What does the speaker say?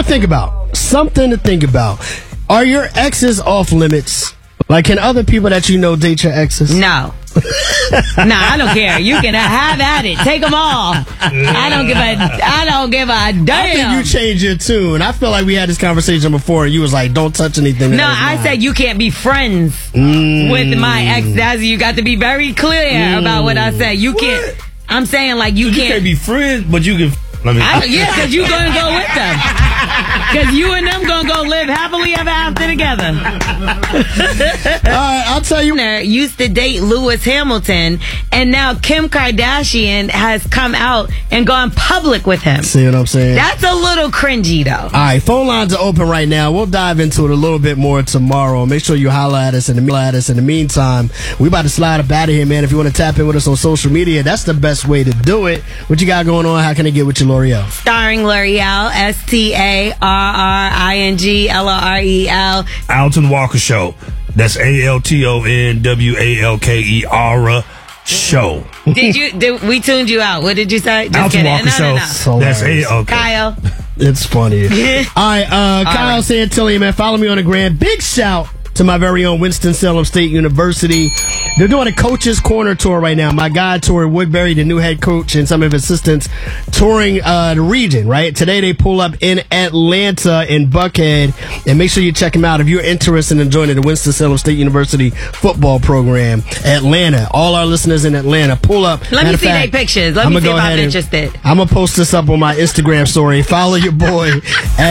think about. Something to think about. Are your exes off limits? Like, can other people that you know date your exes? No. I don't care. You can have at it. Take them all. I don't give a damn. I think you changed your tune. I feel like we had this conversation before and you was like, don't touch anything. No, I said you can't be friends with my ex. You got to be very clear about what I said. You can't. I'm saying like you can't. You can't be friends, but you can. Yeah, because you going to go with them. Because you and them going to go live happily ever after together. All right, I'll tell you. Used to date Lewis Hamilton, and now Kim Kardashian has come out and gone public with him. See what I'm saying? That's a little cringy, though. All right, phone lines are open right now. We'll dive into it a little bit more tomorrow. Make sure you holler at us in the meantime. We about to slide up out of here, man. If you want to tap in with us on social media, that's the best way to do it. What you got going on? How can I get with you, L'Oreal? Starring L'Oreal, StarringLorel. Alton Walker Show. That's ALTONWALKER show. We tuned you out. What did you say? Just Alton Walker Show. No. So that's nice. Kyle. It's funny. All right, Kyle Santilli, man. Follow me on the gram. Big shout to my very own Winston-Salem State University. They're doing a Coach's Corner tour right now. My guy, Torrey Woodbury, the new head coach, and some of his assistants touring the region, right? Today they pull up in Atlanta in Buckhead, and make sure you check them out if you're interested in joining the Winston-Salem State University football program. Atlanta, all our listeners in Atlanta, pull up. Let me see their pictures. Let me see if I'm interested. I'm going to post this up on my Instagram story. Follow your boy